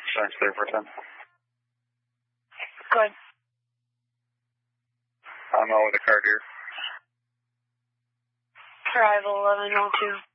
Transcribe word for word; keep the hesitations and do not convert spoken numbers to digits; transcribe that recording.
Giants clear for ten. Good. I'm out with a card here. Arrival eleven oh two.